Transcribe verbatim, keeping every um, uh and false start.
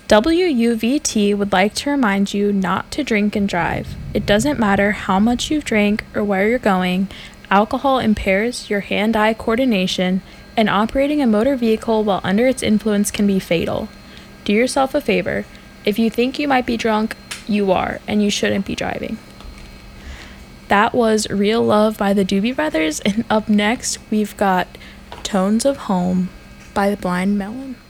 W U V T would like to remind you not to drink and drive. It doesn't matter how much you've drank or where you're going, alcohol impairs your hand-eye coordination, and operating a motor vehicle while under its influence can be fatal. Do yourself a favor. If you think you might be drunk, you are, and you shouldn't be driving. That was Real Love by the Doobie Brothers, and up next we've got Tones of Home by the Blind Melon.